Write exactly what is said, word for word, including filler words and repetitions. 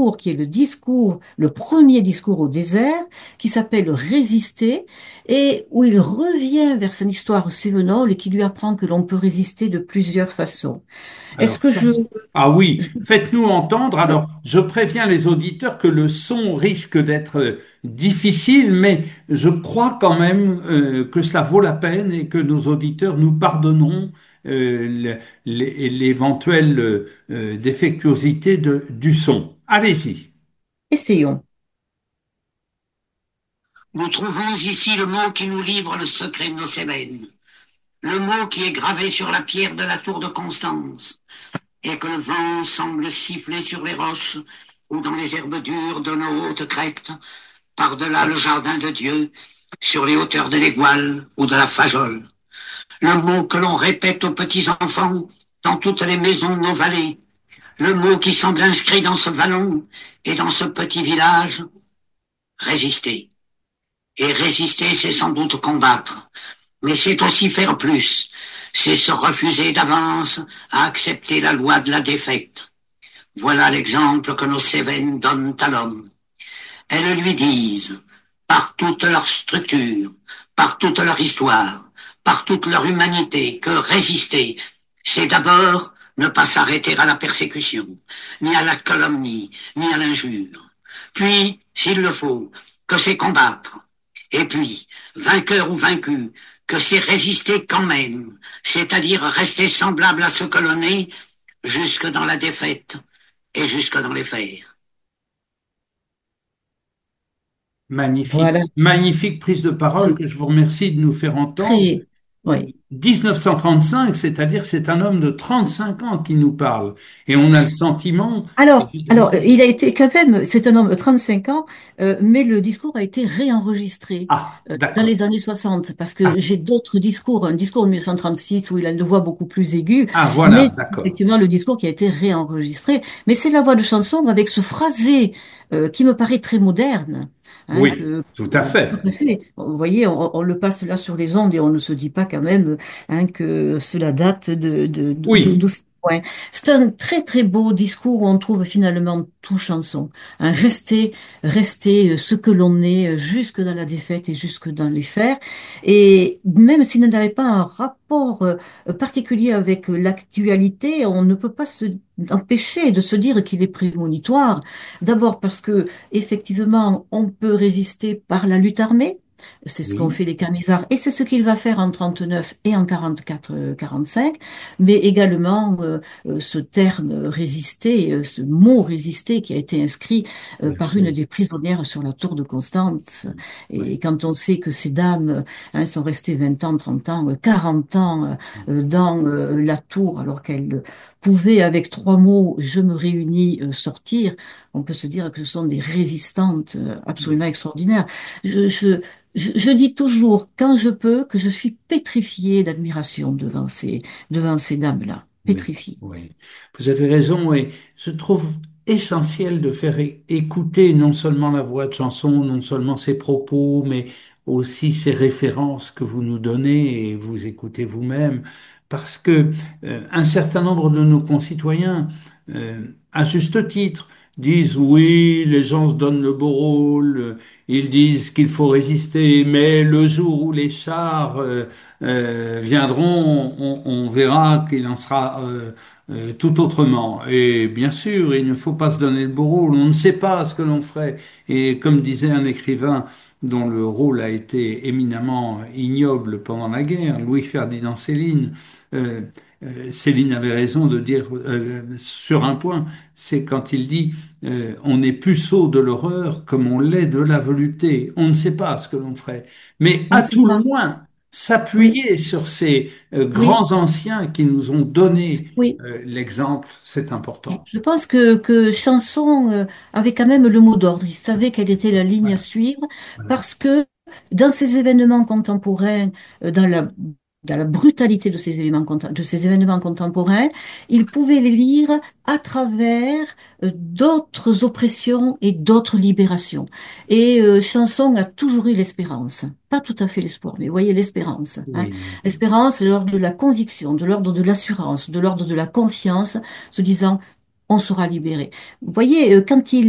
discours qui est le discours, le premier discours au désert, qui s'appelle Résister, et où il revient vers son histoire cévenole et qui lui apprend que l'on peut résister de plusieurs façons. Est-ce Alors, que ça, je, c'est- ah oui, je- faites-nous entendre. ouais, Alors, je préviens les auditeurs que le son risque d'être euh, difficile, mais je crois quand même euh, que cela vaut la peine et que nos auditeurs nous pardonneront euh, le- l'é- l'éventuelle euh, euh, défectuosité de- du son. Allez-y. essayons. Nous trouvons ici le mot qui nous livre le secret de nos semaines, le mot qui est gravé sur la pierre de la tour de Constance, et que le vent semble siffler sur les roches ou dans les herbes dures de nos hautes crêtes, par-delà le jardin de Dieu, sur les hauteurs de l'Égual ou de la Fajole. Le mot que l'on répète aux petits enfants dans toutes les maisons de nos vallées, le mot qui semble inscrit dans ce vallon et dans ce petit village, résister. Et résister, c'est sans doute combattre, mais c'est aussi faire plus. C'est se refuser d'avance à accepter la loi de la défaite. Voilà l'exemple que nos Cévennes donnent à l'homme. Elles lui disent, par toute leur structure, par toute leur histoire, par toute leur humanité, que résister, c'est d'abord ne pas s'arrêter à la persécution, ni à la calomnie, ni à l'injure. Puis, s'il le faut, que c'est combattre. Et puis, vainqueur ou vaincu, que c'est résister quand même, c'est-à-dire rester semblable à ce que l'on est, jusque dans la défaite et jusque dans les fers. Magnifique, Voilà, magnifique prise de parole c'est que je vous remercie de nous faire entendre. très, oui. mille neuf cent trente-cinq, c'est-à-dire c'est un homme de trente-cinq ans qui nous parle. Et on a le sentiment, Alors, alors, évidemment, euh, il a été quand même, c'est un homme de trente-cinq ans, euh, mais le discours a été réenregistré ah, euh, dans d'accord. les années soixante, parce Ah, que j'ai d'autres discours, un discours de mille neuf cent trente-six où il a une voix beaucoup plus aiguë, ah, voilà, mais c'est d'accord. effectivement le discours qui a été réenregistré. Mais c'est la voix de chanson avec ce phrasé euh, qui me paraît très moderne, hein, Oui, que, tout à que- tout fait. à fait. Vous voyez, on, on le passe là sur les ondes et on ne se dit pas quand même hein, que cela date de, de, de, de- Oui, d'aussi loin. C'est un très très beau discours où on trouve finalement tout chanson. Hein, rester, rester euh, ce que l'on est euh, jusque dans la défaite et jusque dans les fers. Et même s'il n'avait pas un rapport euh, particulier avec euh, l'actualité, on ne peut pas se empêcher de se dire qu'il est prémonitoire. D'abord parce que effectivement, on peut résister par la lutte armée. C'est ce qu'ont oui, fait les Camisards et c'est ce qu'il va faire en trente-neuf et en quarante-quatre quarante-cinq, mais également euh, euh, ce terme résister, euh, ce mot résister qui a été inscrit euh, par une merci. des prisonnières sur la tour de Constance. Et Oui, quand on sait que ces dames hein, sont restées vingt ans, trente ans, euh, quarante ans euh, dans euh, la tour alors qu'elles pouvaient avec trois mots «je me réunis» euh, sortir, on peut se dire que ce sont des résistantes euh, absolument extraordinaires. Je, je, je, je dis toujours, quand je peux, que je suis pétrifiée d'admiration devant ces, devant ces dames-là. oui, Pétrifiée. oui. Vous avez raison et je trouve essentiel de faire é- écouter non seulement la voix de chanson, non seulement ses propos, mais aussi ses références que vous nous donnez et vous écoutez vous-même, parce que euh, un certain nombre de nos concitoyens, euh, à juste titre, disent oui, les gens se donnent le beau rôle, euh, ils disent qu'il faut résister, mais le jour où les chars euh, euh, viendront, on, on verra qu'il en sera euh, euh, tout autrement. Et bien sûr, il ne faut pas se donner le beau rôle. On ne sait pas ce que l'on ferait. Et comme disait un écrivain dont le rôle a été éminemment ignoble pendant la guerre, Louis-Ferdinand Céline, euh, euh, Céline avait raison de dire euh, sur un point, c'est quand il dit euh, on n'est plus sot de l'horreur comme on l'est de la volupté. On ne sait pas ce que l'on ferait. Mais On ne à sait tout le pas. moins, Oui, s'appuyer sur ces euh, oui, grands anciens qui nous ont donné oui. euh, l'exemple, c'est important. Je pense que, que Chanson euh, avait quand même le mot d'ordre. Il savait quelle était la ligne à Voilà, suivre voilà. parce que dans ces événements contemporains, euh, dans la, dans la brutalité de ces éléments, contem- de ces événements contemporains, il pouvait les lire à travers euh, d'autres oppressions et d'autres libérations. Et euh, Chanson a toujours eu l'espérance. Pas tout à fait l'espoir, mais vous voyez l'espérance. Hein. Oui, oui. L'espérance de l'ordre de la conviction, de l'ordre de l'assurance, de l'ordre de la confiance se disant, on sera libéré. Vous voyez, euh, quand il